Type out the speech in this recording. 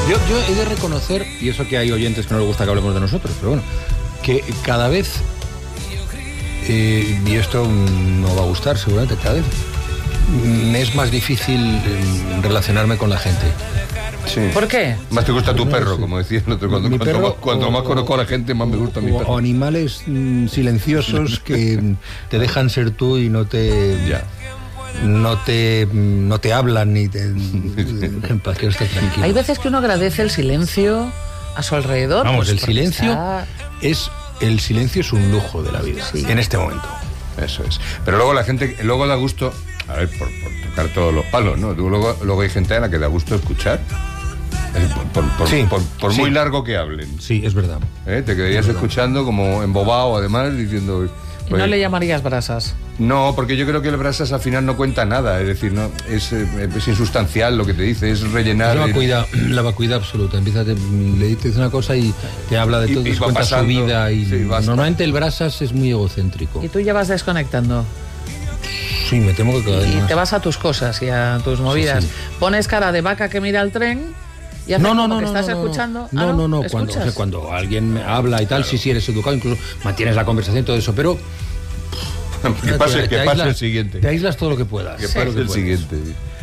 Yo he de reconocer, y eso que hay oyentes que no les gusta que hablemos de nosotros, pero bueno, que cada vez, y esto no va a gustar seguramente, cada vez me es más difícil relacionarme con la gente. Sí. ¿Por qué? Más te gusta tu perro, como decía el otro. Cuanto más conozco a la gente, más me gusta mi perro. O animales silenciosos que te dejan ser tú y no te... Ya. No te hablan ni te... para que estés tranquilo. Hay veces que uno agradece el silencio a su alrededor. Vamos, pues, el silencio es un lujo de la vida, sí, en este momento. Eso es. Pero luego la gente, luego da gusto, a ver, por tocar todos los palos, ¿no? Luego hay gente a la que da gusto escuchar. Por muy largo que hablen. Sí, es verdad. Te quedarías escuchando como embobado, además, diciendo... ¿Y no le llamarías brasas? No, porque yo creo que el brasas al final no cuenta nada, es decir, no es insustancial lo que te dice, es rellenar. La vacuidad absoluta. Le dices una cosa y te habla de todo, te cuenta su vida. Y sí, normalmente el brasas es muy egocéntrico. ¿Y tú ya vas desconectando? Sí, me temo que cada vez más. Y te vas a tus cosas y a tus movidas. Sí. Pones cara de vaca que mira el tren y haces como que estás escuchando. No. Cuando alguien me habla y tal, claro. Sí, eres educado, incluso mantienes la conversación y todo eso, pero... que pase el siguiente. Te aíslas todo lo que puedas. Que pase el siguiente.